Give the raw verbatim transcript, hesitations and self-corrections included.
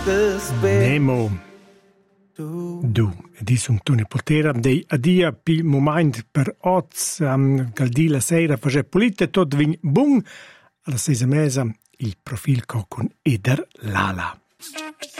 Nemo du, di sun Toni Poltera, dei adia pi moment per oz, um, caldi la sera face pulite, tot vin bun, alla sesa mesa il profil co con Eder Lala.